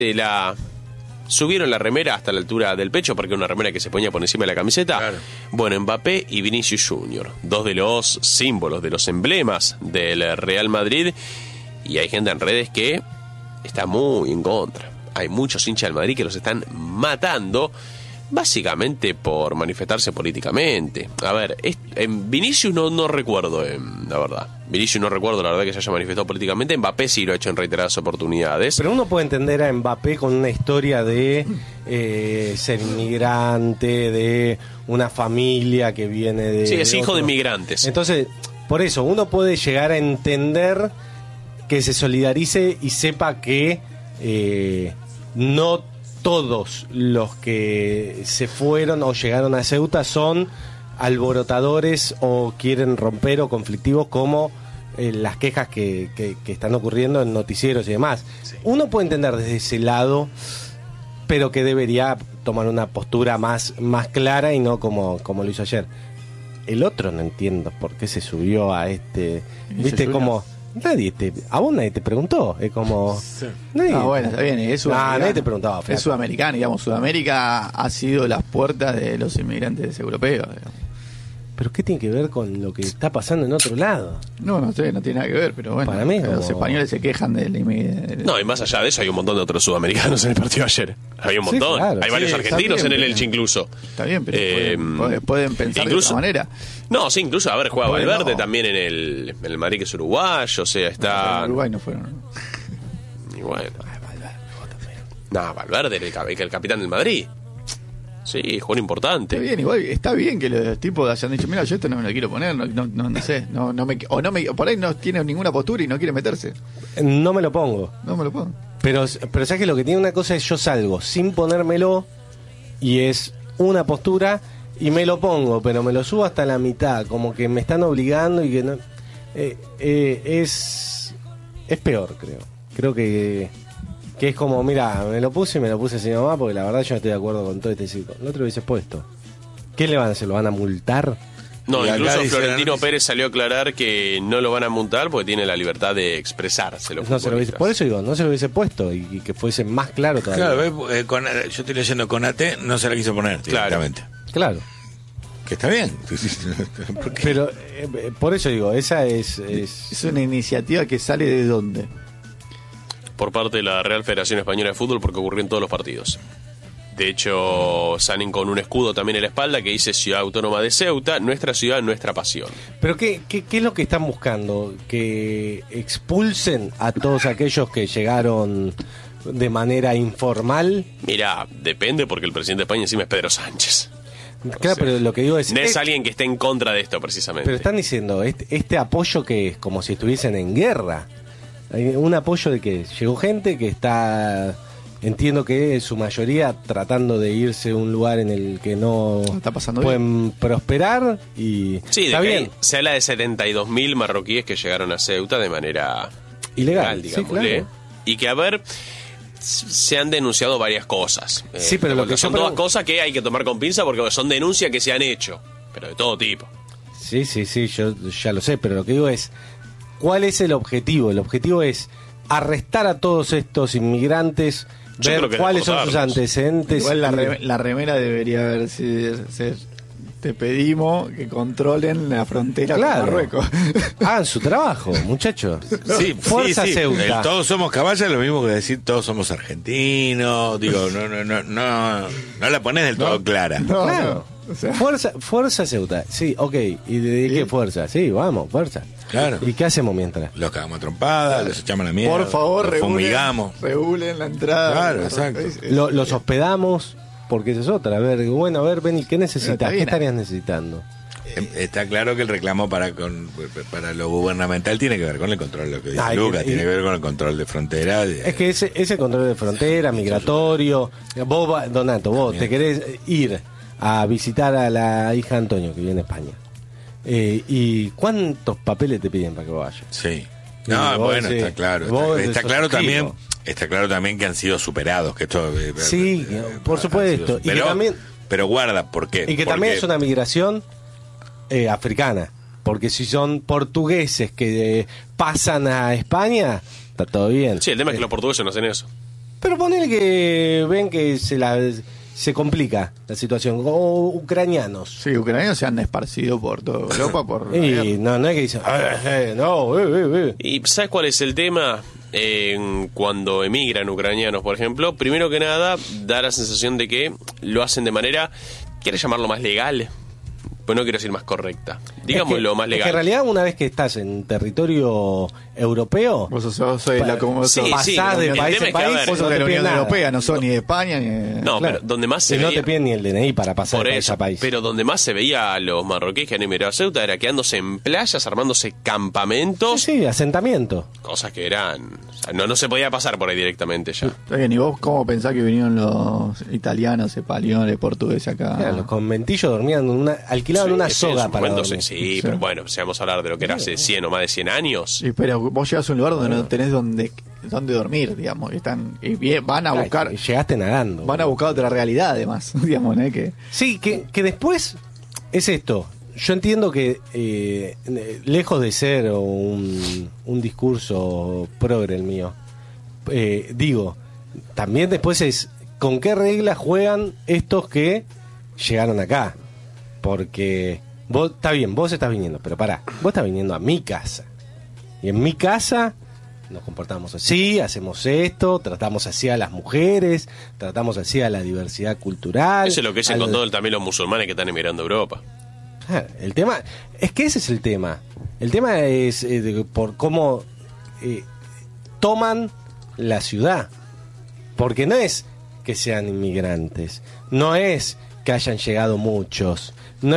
subieron la remera hasta la altura del pecho, porque era una remera que se ponía por encima de la camiseta. Claro. Bueno, Mbappé y Vinicius Junior, dos de los símbolos, de los emblemas del Real Madrid, y hay gente en redes que está muy en contra. Hay muchos hinchas del Madrid que los están matando, básicamente por manifestarse políticamente. A ver, en Vinicius no recuerdo, la verdad. Vinicius no recuerdo, la verdad, que se haya manifestado políticamente. Mbappé sí lo ha hecho en reiteradas oportunidades. Pero uno puede entender a Mbappé con una historia de ser inmigrante, de una familia que viene de... Sí, es hijo otro. de inmigrantes. Entonces, por eso, uno puede llegar a entender que se solidarice y sepa que no todos los que se fueron o llegaron a Ceuta son alborotadores o quieren romper o conflictivos como las quejas que están ocurriendo en noticieros y demás. Sí. Uno puede entender desde ese lado, pero que debería tomar una postura más clara y no como lo hizo ayer. El otro no entiendo por qué se subió a ¿viste cómo? A vos nadie te preguntó, es como... Sí. Bueno, está bien, es sudamericano. Nadie te preguntaba. Es sudamericano, digamos, Sudamérica ha sido las puertas de los inmigrantes europeos, digamos. ¿Pero qué tiene que ver con lo que está pasando en otro lado? No sé, no tiene nada que ver, pero bueno, para mí los españoles se quejan del... No, y más allá de eso hay un montón de otros sudamericanos en el partido de ayer. Hay un montón, sí, claro. hay varios argentinos bien, en el Elche incluso. Está bien, pero pueden pensar incluso, de otra manera. No, sí, incluso, a ver, juega Valverde también en el Madrid, que es uruguayo, o sea, está... En Uruguay no fueron. Y bueno. Valverde era el capitán del Madrid. Sí, jugador importante. Está bien, igual está bien que los tipos hayan dicho, mira, yo esto no me lo quiero poner, no sé, por ahí no tiene ninguna postura y no quiere meterse. No me lo pongo. No me lo pongo. Pero sabes que lo que tiene una cosa es yo salgo sin ponérmelo y es una postura y me lo pongo, pero me lo subo hasta la mitad, como que me están obligando y que no es peor, creo que es como, mira, me lo puse así nomás, porque la verdad yo no estoy de acuerdo con todo este circo. No te lo hubiese puesto. ¿Qué le van a hacer? ¿Lo van a multar? No, y incluso dice, Florentino Pérez salió a aclarar que no lo van a multar porque tiene la libertad de expresarse. No se lo hubiese, por eso digo, no se lo hubiese puesto y que fuese más claro todavía. Claro, yo estoy leyendo Conate, no se la quiso poner directamente. Claro. Que está bien. Pero por eso digo, esa es una iniciativa que sale de dónde. Por parte de la Real Federación Española de Fútbol, porque ocurrió en todos los partidos. De hecho, salen con un escudo también en la espalda que dice Ciudad Autónoma de Ceuta, nuestra ciudad, nuestra pasión. ¿Pero qué es lo que están buscando? ¿Que expulsen a todos aquellos que llegaron de manera informal? Mirá, depende, porque el presidente de España encima es Pedro Sánchez. Claro, pero lo que digo es... No es alguien que esté en contra de esto, precisamente. Pero están diciendo, este apoyo que es como si estuviesen en guerra. Hay un apoyo de que llegó gente que está, entiendo que en su mayoría tratando de irse a un lugar en el que no pueden prosperar y sí, está bien. Se habla de 72.000 marroquíes que llegaron a Ceuta de manera ilegal, digámosle, sí, claro. Y que, a ver, se han denunciado varias cosas. Sí, pero lo que son todas cosas que hay que tomar con pinza porque son denuncias que se han hecho, pero de todo tipo. Sí, yo ya lo sé, pero lo que digo es, ¿cuál es el objetivo? El objetivo es arrestar a todos estos inmigrantes, ver cuáles son sus antecedentes. Igual la remera debería haber sido... Te pedimos que controlen la frontera con Marruecos. Hagan su trabajo, muchachos. Sí, Fuerza Ceuta. Todos somos caballos, lo mismo que decir todos somos argentinos. Digo, no la pones del todo clara. No, claro. O sea. Fuerza Ceuta. Sí, ok. ¿Y de qué fuerza? Sí, vamos, fuerza. Claro. ¿Y qué hacemos mientras? Los cagamos a trompadas, los echamos a la mierda. Por favor, los fumigamos. Regulen la entrada. Claro, exacto. Los hospedamos. Porque esa es otra. A ver, Beni, ¿qué necesitas? ¿Qué estarías necesitando? Está claro que el reclamo para lo gubernamental tiene que ver con el control, lo que dice Lucas, tiene que ver con el control de frontera. Es que ese control de frontera, migratorio. Vos, Donato, vos te querés ir a visitar a la hija de Antonio, que vive en España. ¿Y cuántos papeles te piden para que vayas? Sí. No, bueno, está claro. Está claro también. Está claro también que han sido superados, que esto sí, por supuesto, y que también, pero guarda, ¿por qué? Y que también es una migración africana, porque si son portugueses que pasan a España, está todo bien. Sí, el tema es que los portugueses no hacen eso. Pero ponele que ven que se complica la situación. O ucranianos. Sí, ucranianos se han esparcido por toda Europa. Y no es que dicen, ¿Y sabes cuál es el tema? Cuando emigran ucranianos, por ejemplo, primero que nada, da la sensación de que lo hacen de manera, ¿quieres llamarlo más legal? Pues no quiero decir más correcta. Digámoslo más legal. Es que en realidad, una vez que estás en territorio europeo, vos sos pasás de país en país, vos sos de la Unión Europea, no sos ni de España ni de... No, claro. Pero donde más se no veía, te piden ni el DNI para pasar por de país eso, a país. pero donde más se veía a los marroquíes que han emigrado a Ceuta era quedándose en playas, armándose campamentos, Sí, asentamiento. cosas que eran... O sea, no se podía pasar por ahí directamente ya. Está bien, ¿y vos cómo pensás que vinieron los italianos, españoles, portugueses acá? Claro, los conventillos dormían alquilaban una Sí, en soga su para momento dormir. sí, pero bueno, si vamos a hablar de lo que era hace 100 o más de 100 años. Sí, pero vos llegás a un lugar donde no tenés donde dormir, digamos, van a buscar... Llegaste nadando. Van a buscar otra realidad, además, digamos, ¿no? Que... Sí, que después es esto. Yo entiendo que lejos de ser un discurso progre el mío, digo, también después es con qué reglas juegan estos que llegaron acá. Porque vos, está bien, vos estás viniendo, pero pará, vos estás viniendo a mi casa. Y en mi casa nos comportamos así, hacemos esto, tratamos así a las mujeres, tratamos así a la diversidad cultural. Eso es lo que dicen con todo también los musulmanes que están emigrando a Europa. El tema es que ese es el tema. El tema es por cómo toman la ciudad. Porque no es que sean inmigrantes, no es que hayan llegado muchos, no,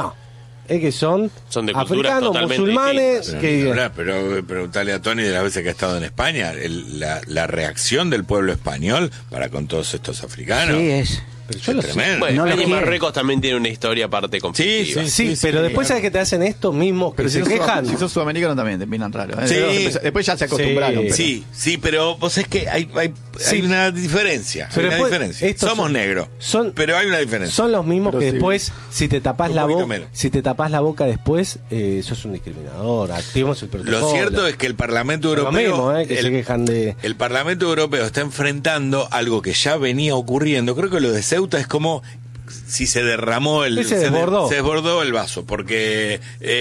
es que son de culturas africanos, totalmente musulmanes. Pero preguntarle a Tony de las veces que ha estado en España, la reacción del pueblo español para con todos estos africanos. Sí, es. Pero yo lo sé. Bueno, No España lo y quieren. Marruecos también tienen una historia aparte conflictiva. Sí, pero después sabes que te hacen esto mismo, que se quejan. Si sos sudamericano también te miran raro. Sí. Después ya se acostumbraron. Sí. Pero... Sí, pero vos es que hay una diferencia. Pero Hay una después, diferencia. estos Somos son- negros, pero hay una diferencia. Son los mismos Pero que sí. después, si te tapás Un la poquito boca, menos. si te tapás la boca después, sos un discriminador. Activemos el protocolo. Lo cierto es que el Parlamento Lo Europeo, mismo, que se quejan de... el Parlamento Europeo está enfrentando algo que ya venía ocurriendo. Creo que lo de Ceuta es como si se derramó Se desbordó. se desbordó el vaso, porque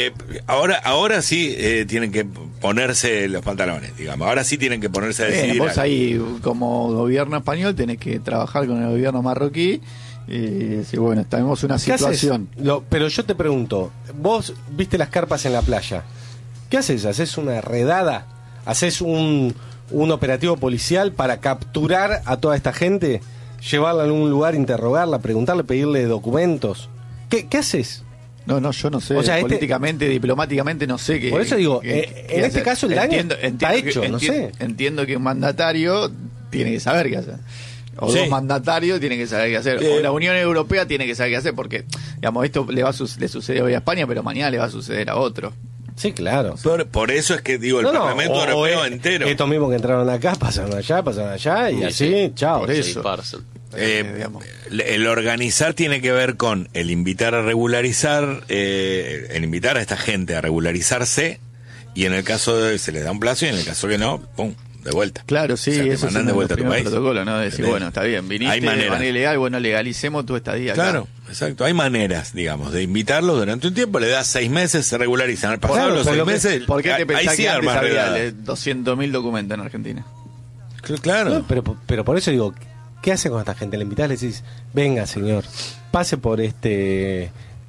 ahora sí tienen que ponerse los pantalones, digamos. Ahora sí tienen que ponerse a decidir. vos algo. ahí, como gobierno español, tenés que trabajar con el gobierno marroquí y decir, bueno, tenemos una ¿Qué haces? situación. Pero yo te pregunto, vos viste las carpas en la playa, ¿qué haces? ¿Haces una redada? ¿Haces un operativo policial para capturar a toda esta gente? ¿Llevarla a un lugar, interrogarla, preguntarle, pedirle documentos? ¿Qué haces? No, yo no sé, O sea, políticamente, diplomáticamente no sé qué. Por eso digo, qué en este hacer. caso el daño está hecho, no sé. Entiendo que un mandatario tiene que saber qué hacer. O Sí. dos mandatarios tienen que saber qué hacer. O la Unión Europea tiene que saber qué hacer, porque, digamos, esto le sucede hoy a España, pero mañana le va a suceder a otro. Sí, claro. Por eso es que digo, el Parlamento Europeo entero. Estos mismos que entraron acá pasaron allá y así, chao. Por Se eso. dispersan. Digamos. El organizar tiene que ver con el invitar a regularizar, el invitar a esta gente a regularizarse, y en el caso de se les da un plazo y en el caso que no, pum, de vuelta. Claro, sí, O sea, te eso es mandan uno de de vuelta los a tu primeros país. protocolos, ¿no? Decir, ¿Entendés? bueno, está bien, viniste Hay de maneras. manera ilegal, bueno, legalicemos tu estadía acá. Claro, exacto. Hay maneras, digamos, de invitarlos durante un tiempo, le das 6 meses, se regularizan. Al pasar Claro, los pero 6 meses, ¿Por qué te ahí pensás sí que antes armas había redada. 200.000 documentos en Argentina? Claro. No, pero por eso digo, ¿qué hace con esta gente? Le invitás, le decís, venga señor, pase por este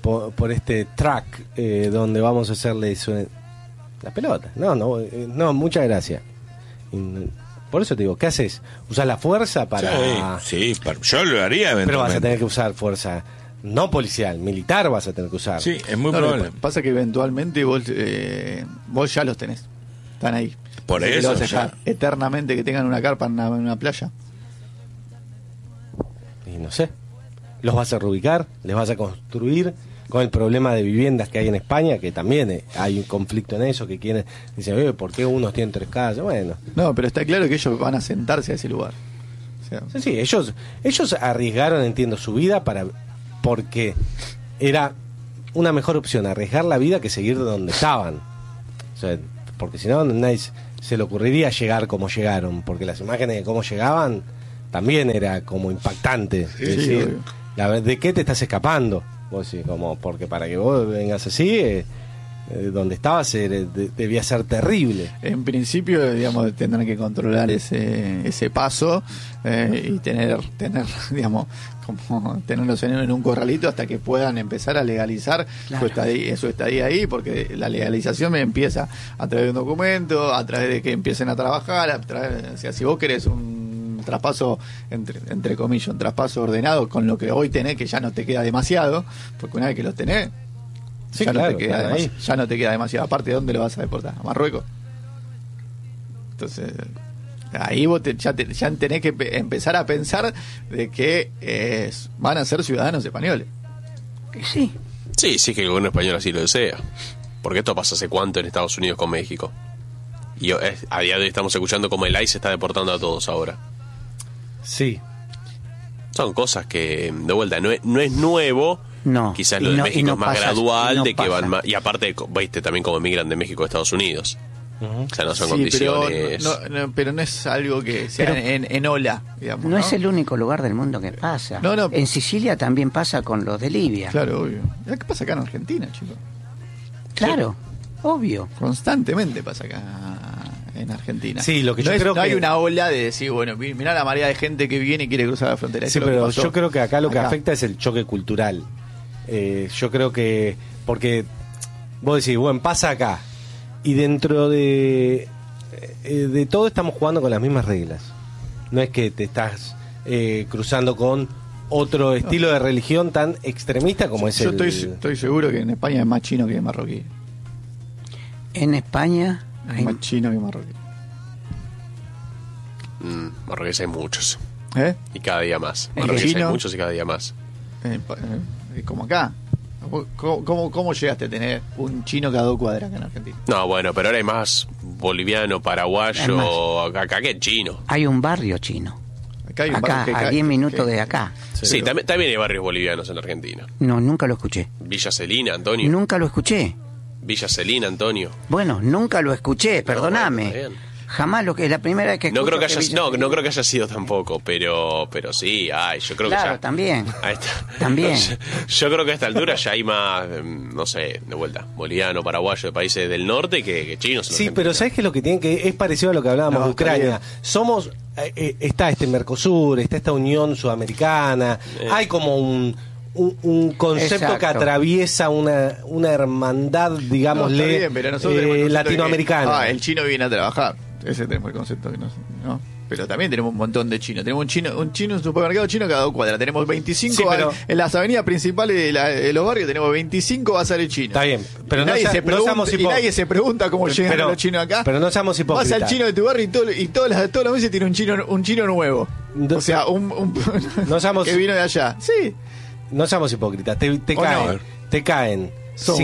track donde vamos a hacerle la pelota. No, muchas gracias. Por eso te digo, ¿qué haces? ¿Usás la fuerza para...? Sí, yo lo haría eventualmente. Pero vas a tener que usar fuerza, no policial, militar vas a tener que usar. Sí, es muy No, probable. pasa que eventualmente vos ya los tenés. Están ahí. Por ¿Qué eso, lo vas a ya. dejar eternamente que tengan una carpa en una playa? Y no sé, ¿los vas a reubicar? ¿Les vas a construir? Con el problema de viviendas que hay en España, que también hay un conflicto en eso, que quieren, dicen, ¿por qué unos tienen 3 casas? Bueno, No, pero está claro que ellos van a sentarse a ese lugar. O sea, sí, ellos arriesgaron, entiendo, su vida porque era una mejor opción arriesgar la vida que seguir donde estaban. O sea, porque si no, nadie se le ocurriría llegar como llegaron, porque las imágenes de cómo llegaban también era como impactante. Sí, decir, obvio. ¿de qué te estás escapando? Vos decís, como, porque para que vos vengas así, donde estabas debía ser terrible. En principio, digamos, tendrán que controlar ese paso y tener, digamos, como tenerlos en un corralito hasta que puedan empezar a legalizar su estadía ahí, porque la legalización empieza a través de un documento, a través de que empiecen a trabajar, o sea, si vos querés un traspaso, entre comillas, un traspaso ordenado con lo que hoy tenés, que ya no te queda demasiado, porque una vez que los tenés, Sí, ya, claro, no te queda claro, ahí. ya no te queda demasiado. Aparte, ¿de dónde lo vas a deportar? ¿A Marruecos? Entonces, ahí vos ya tenés que empezar a pensar de que van a ser ciudadanos españoles. Sí. Sí, sí que el gobierno español así lo desea. Porque esto pasa hace cuánto en Estados Unidos con México. Y a día de hoy estamos escuchando cómo el ICE está deportando a todos ahora. Sí. Son cosas que, de vuelta, no es nuevo. No. Quizás Y lo de no- y México no es más pasa- gradual, y no de que pasa. van más. Y aparte, viste también cómo emigran de México a Estados Unidos. O sea, no son condiciones. Pero no es algo que sea Pero- en ola, digamos. No es el único lugar del mundo que pasa. No. En Sicilia también pasa con los de Libia. Claro, obvio. ¿Qué pasa acá en Argentina, chicos? Claro, obvio. Constantemente pasa acá en Argentina. Sí, lo que yo creo no hay que- una ola de decir, bueno, mirá la marea de gente que viene y quiere cruzar la frontera. Sí, Eso es lo que pero pasó yo creo que acá lo que acá. afecta es el choque cultural. Yo creo que, porque vos decís, bueno, pasa acá, y dentro de todo estamos jugando con las mismas reglas. No es que te estás cruzando con otro estilo de religión tan extremista como es Yo el... estoy seguro que en España es más chino que marroquí. En España Es hay- más chino que marroquí. Marroquíes hay muchos. ¿Eh? Y cada día más. El Marroquíes hay chino. muchos y cada día más. Como acá. ¿Cómo llegaste a tener un chino cada 2 cuadras acá en Argentina? No, bueno, pero ahora hay más boliviano, paraguayo, acá que chino. hay un barrio chino. Acá hay un Acá, barrio que a 10 minutos de acá. Sí, también hay barrios bolivianos en Argentina. No, nunca lo escuché. Villa Celina, Antonio. Nunca lo escuché. Villa Celina, Antonio. Bueno, nunca lo escuché, perdóname. bueno, está bien. Jamás lo que es la primera vez que No creo escucho que haya, Villa Celina. no creo que haya sido tampoco, pero sí, yo creo que Claro, ya. también. A esta- También. Yo creo que a esta altura ya hay más, no sé, de vuelta, boliviano, paraguayo, de países del norte que chinos. en Sí, Argentina. pero ¿sabes qué es lo que tiene que es parecido a lo que hablábamos No, de está Ucrania? bien. Somos está este Mercosur, está esta Unión Sudamericana, hay como un concepto Exacto. que atraviesa una hermandad, No, digámosle, está bien, pero nosotros tenemos el concepto de que, latinoamericana. el chino viene a trabajar. Ese tenemos el concepto que no. Pero también tenemos un montón de chinos. Tenemos un supermercado chino cada 2 cuadras. Tenemos 25 Sí, pero- en las avenidas principales de los barrios. Tenemos 25 bazares chinos. Está bien, pero Y no nadie, sea- se no pregunta, seamos y nadie se pregunta cómo llegan pero- los chinos acá. pero no seamos hipócritas. Vas al chino de tu barrio y todos los meses tiene un chino nuevo. No- O sea, No seamos- que vino de allá. Sí. No seamos hipócritas, te ¿O caen, no? te caen Somos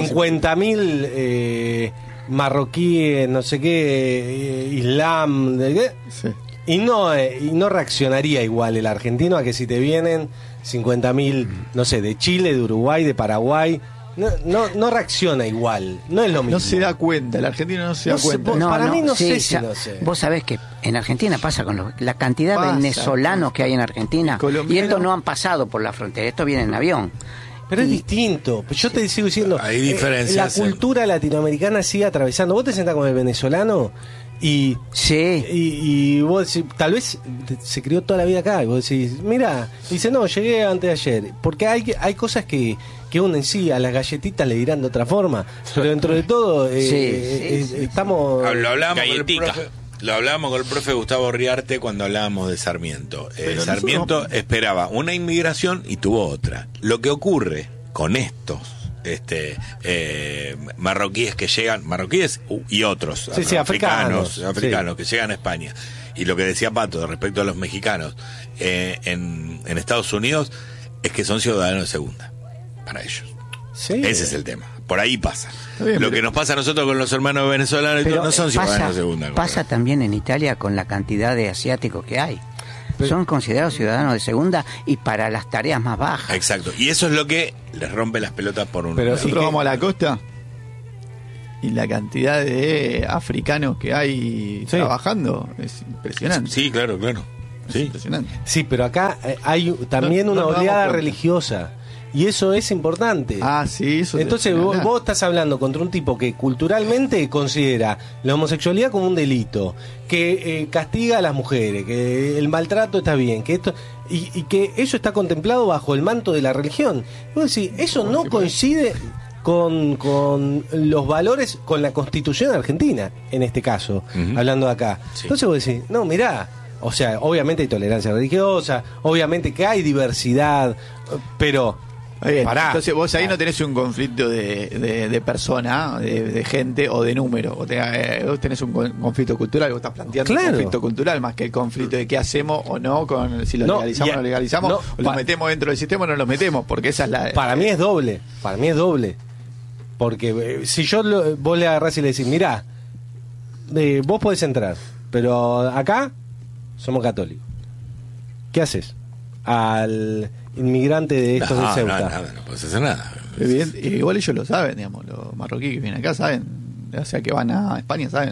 50.000 marroquíes, no sé qué, islam, ¿de qué? Sí. Y no reaccionaría igual el argentino a que si te vienen 50.000, no sé, de Chile, de Uruguay, de Paraguay, no reacciona igual, no es lo mismo. No se da cuenta, el argentino no se da No se cuenta. puede- para mí no sé si ya- no sé. Vos sabés que en Argentina pasa con la cantidad Pasa. de venezolanos que hay en Argentina. Colombianos. Y estos no han pasado por la frontera, estos vienen en avión. Pero es distinto. Yo te sigo diciendo, Hay diferencias la en- cultura latinoamericana sigue atravesando. Vos te sentás con el venezolano y Sí. y vos decís, tal vez se crió toda la vida acá, y vos decís, mira, dice, no, llegué antes de ayer, porque hay cosas que unen, sí, a las galletitas le dirán de otra forma, pero dentro de todo Sí. estamos... Lo hablábamos Galletica. Lo hablábamos con el profe Gustavo Riarte cuando hablábamos de Sarmiento. Pero Sarmiento nosotros- esperaba una inmigración y tuvo otra. Lo que ocurre con estos marroquíes que llegan, marroquíes y otros, Sí, sí, africanos. africanos que llegan a España. Y lo que decía Pato respecto a los mexicanos en Estados Unidos es que son ciudadanos de segunda para ellos. Sí. Ese es el tema. Por ahí pasa. Está bien, Lo pero- que nos pasa a nosotros con los hermanos venezolanos y Pero todo, no son ciudadanos pasa, de segunda. pasa también en Italia con la cantidad de asiáticos que hay. Son considerados ciudadanos de segunda y para las tareas más bajas. Exacto. Y eso es lo que les rompe las pelotas por un Pero- lado. Nosotros ¿Y qué? vamos a la costa y la cantidad de africanos que hay Sí. trabajando es impresionante. Sí, claro, claro. Sí. Impresionante. Sí, pero acá hay también una no nos oleada damos cuenta. religiosa. Y eso es importante. Ah, sí, eso. Entonces vos estás hablando contra un tipo que culturalmente considera la homosexualidad como un delito, que castiga a las mujeres, que el maltrato está bien, que esto y que eso está contemplado bajo el manto de la religión. Y vos decís, eso no coincide con los valores, con la Constitución argentina, en este caso, hablando de acá. Sí. Entonces vos decís, no, mirá, o sea, obviamente hay tolerancia religiosa, obviamente que hay diversidad, pero... Bien, Pará. entonces vos ahí no tenés un conflicto de persona, de gente o de número. Vos tenés un conflicto cultural, vos estás planteando Claro. un conflicto cultural más que el conflicto de qué hacemos o no, con si lo No, legalizamos o y- no legalizamos, no, o lo metemos dentro del sistema o no lo metemos, porque esa es la... Para mí es doble, porque si vos le agarrás y le decís, mirá, vos podés entrar, pero acá somos católicos. ¿Qué haces? Al inmigrante de estos de Ceuta. Nada, no puedes hacer nada. Igual ellos lo saben, digamos, los marroquíes que vienen acá saben, o sea, que van a España saben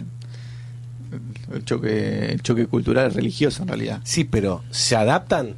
el choque cultural religioso en realidad. Sí, pero ¿se adaptan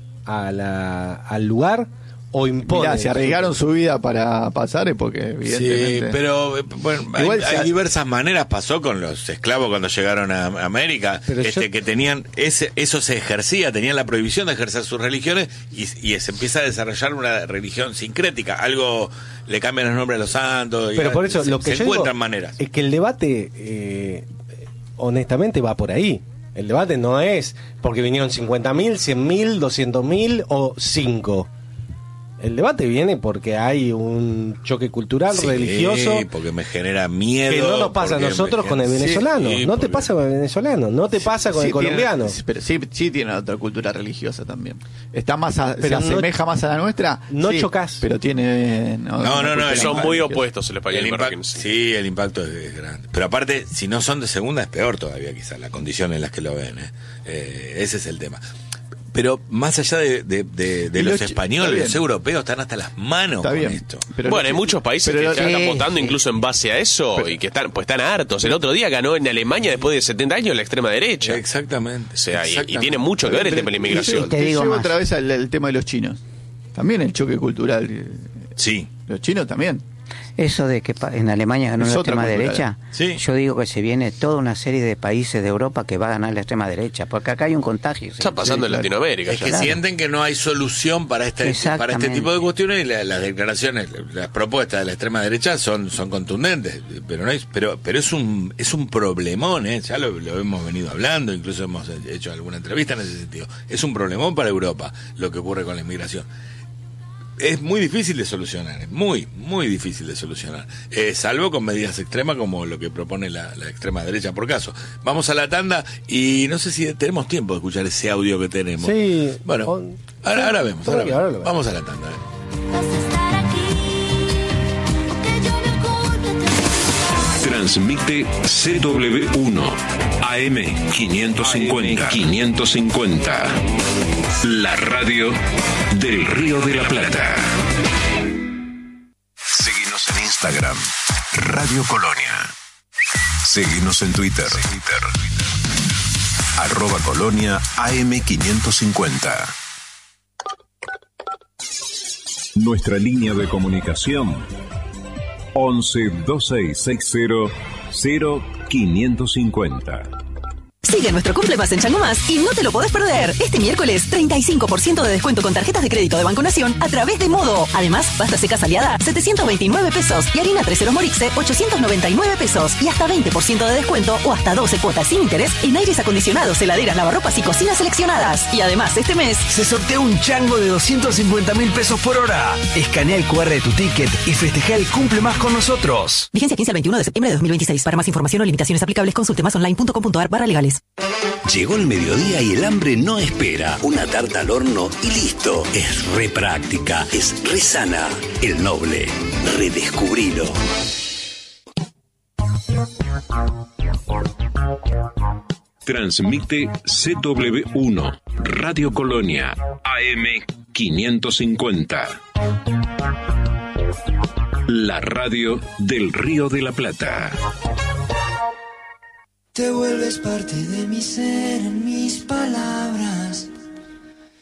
al lugar o imponen? Mirá, se arriesgaron su vida para pasar es porque evidentemente... Sí, pero bueno, Igual hay diversas maneras. Pasó con los esclavos cuando llegaron a América, Pero yo- que tenían eso se ejercía, tenían la prohibición de ejercer sus religiones y se empieza a desarrollar una religión sincrética. Algo le cambian los nombres a los santos. Pero por eso se, lo que se yo digo encuentran maneras. es que el debate honestamente va por ahí. El debate no es porque vinieron 50.000, 100.000, 200.000 o 5. El debate viene porque hay un choque cultural, Sí, religioso, porque me genera miedo. que no nos pasa a porque nosotros me con el genera- venezolano. Sí, No te porque- pasa con el venezolano, no te pasa con el colombiano. Pero sí tiene otra cultura religiosa también. Está más se Pero no- asemeja más a la nuestra. no sí, chocás. Pero tiene No, cultura Son más muy religiosa. opuestos el español El y el impacto, marroquín. sí, el impacto es grande. Pero aparte, si no son de segunda, es peor todavía, quizás, la condición en las que lo ven. Ese es el tema. Pero más allá de Y los está españoles, bien. los europeos están hasta las manos Está con bien. esto. Pero Bueno, hay lo- muchos países pero que lo- están Sí, votando sí. incluso en base a eso y que están hartos. El otro día ganó en Alemania después de 70 años la extrema derecha. Exactamente. O sea, y exactamente. tiene mucho que ver el tema de la inmigración. Y te digo llevo más. otra vez al tema de los chinos. También el choque cultural. Sí. Los chinos también. Eso de que en Alemania ganó Es la otra extrema cultura. derecha, Sí. yo digo que se viene toda una serie de países de Europa que va a ganar la extrema derecha, porque acá hay un contagio. ¿sí? Está pasando en claro. Latinoamérica. Es ya. que Claro. sienten que no hay solución para este Exactamente. tipo de cuestiones y las declaraciones, las propuestas de la extrema derecha son contundentes, pero no hay, pero es un problemón, ya lo hemos venido hablando, incluso hemos hecho alguna entrevista en ese sentido. Es un problemón para Europa lo que ocurre con la inmigración. Es muy difícil de solucionar, es muy difícil de solucionar, salvo con medidas extremas como lo que propone la extrema derecha por caso. Vamos a la tanda y no sé si tenemos tiempo de escuchar ese audio que tenemos. Sí. Bueno, ahora vemos. Ahora lo vemos. Vamos a la tanda. Vas a estar aquí, que yo me oculte. Transmite CW1 AM 550. La radio del Río de la Plata. Síguenos en Instagram, Radio Colonia. Síguenos en Twitter. @Colonia AM550. Nuestra línea de comunicación 11 2660 0550. Sigue nuestro Cumple Más en Chango Más y no te lo podés perder. Este miércoles, 35% de descuento con tarjetas de crédito de Banco Nación a través de Modo. Además, pasta seca Aliada, 729 pesos y harina 3 Morixe, 899 pesos y hasta 20% de descuento o hasta 12 cuotas sin interés en aires acondicionados, heladeras, lavarropas y cocinas seleccionadas. Y además, este mes se sortea un chango de 250.000 pesos por hora. Escanea el QR de tu ticket y festeja el Cumple Más con nosotros. Vigencia 15 al 21 de septiembre de 2026. Para más información o limitaciones aplicables, consulte másonline.com.ar/legales. Llegó el mediodía y el hambre no espera. Una tarta al horno y listo. Es re práctica, es re sana. El Noble. Redescubrilo. Transmite CW1 Radio Colonia AM 550. La radio del Río de la Plata. Te vuelves parte de mi ser, en mis palabras.